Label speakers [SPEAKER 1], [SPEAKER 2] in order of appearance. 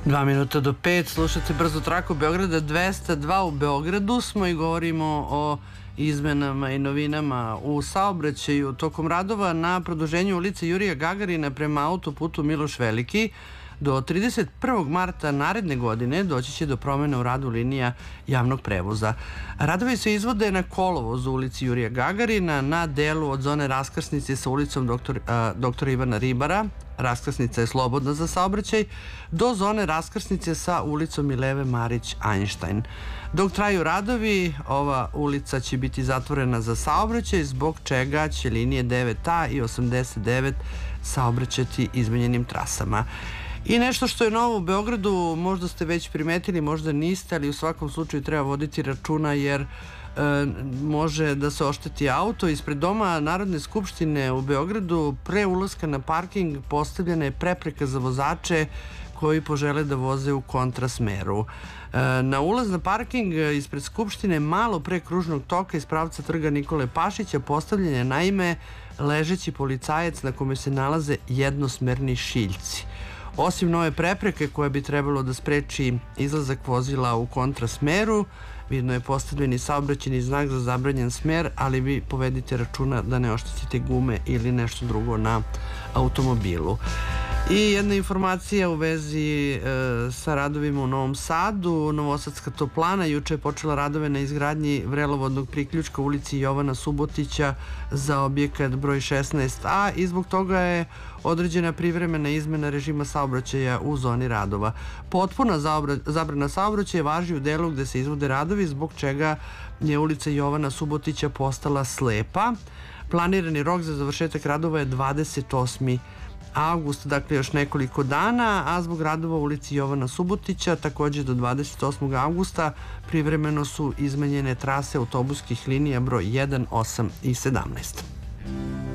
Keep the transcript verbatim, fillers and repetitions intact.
[SPEAKER 1] Dva minuta do pet, slušate brzo traku Beograda dvesta dva. U Beogradu smo i govorimo o izmenama i novinama u saobraćaju. Tokom radova na produženju ulice Jurija Gagarina prema autoputu Miloš Veliki do trideset prvog marta naredne godine doći će do promjene u radu linija javnog prevoza. Radovi se izvode na kolovozu ulici Jurija Gagarina na delu od zone raskrsnice sa ulicom doktor, a, doktora Ivana Ribara, raskrsnica je slobodna za saobraćaj, do zone raskrsnice sa ulicom Mileve Marić-Einstein. Dok traju radovi, ova ulica će biti zatvorena za saobraćaj, zbog čega će linije devet A i osamdeset devet saobraćati izmenjenim trasama. I nešto što je novo u Beogradu, možda ste već primetili, možda niste, ali u svakom slučaju treba voditi računa jer e, može da se ošteti auto. Ispred doma Narodne skupštine u Beogradu pre ulaska na parking postavljena je prepreka za vozače koji požele da voze u kontrasmeru. E, na ulaz na parking ispred Skupštine malo pre kružnog toka iz pravca trga Nikole Pašića postavljen je naime ležeći policajac na kome se nalaze jednosmerni šiljci. Osim nove prepreke koja bi trebalo da spreči izlazak vozila u kontrasmeru, vidno je postavljen i saobraćajni znak za zabranjen smer, ali vi povedite računa da ne oštetite gume ili nešto drugo na automobilu. I jedna informacija u vezi e, sa radovima u Novom Sadu. Novosadska toplana juče je počela radove na izgradnji vrelovodnog priključka u ulici Jovana Subotića za objekat broj šesnaest A i zbog toga je određena privremena izmena režima saobraćaja u zoni radova. Potpuna zabrana saobraćaja važi u delu gde se izvode radovi, zbog čega je ulica Jovana Subotića postala slepa. Planirani rok za završetak radova je dvadeset osmi avgust, dakle još nekoliko dana, a zbog radova u ulici Jovana Subotića takođe do dvadeset osmog avgusta privremeno su izmenjene trase autobuskih linija broj jedan, osam i sedamnaest.